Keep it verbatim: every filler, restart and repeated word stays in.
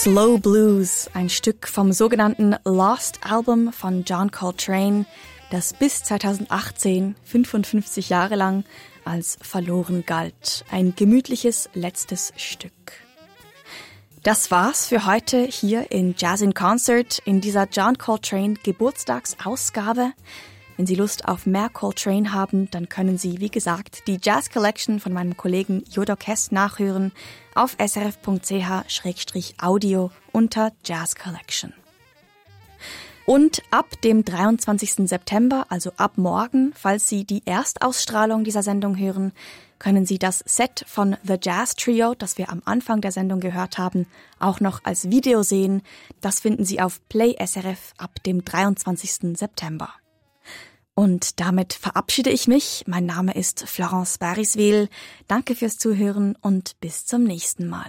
Slow Blues, ein Stück vom sogenannten Lost Album von John Coltrane, das bis zweitausendachtzehn, fünfundfünfzig Jahre lang, als verloren galt. Ein gemütliches letztes Stück. Das war's für heute hier in Jazz in Concert in dieser John Coltrane Geburtstagsausgabe. Wenn Sie Lust auf mehr Coltrane haben, dann können Sie, wie gesagt, die Jazz Collection von meinem Kollegen Jodok Hess nachhören auf s r f punkt c h slash audio unter Jazz Collection. Und ab dem dreiundzwanzigsten September, also ab morgen, falls Sie die Erstausstrahlung dieser Sendung hören, können Sie das Set von The Jazz Trio, das wir am Anfang der Sendung gehört haben, auch noch als Video sehen. Das finden Sie auf Play S R F ab dem dreiundzwanzigsten September. Und damit verabschiede ich mich. Mein Name ist Florence Bariswil. Danke fürs Zuhören und bis zum nächsten Mal.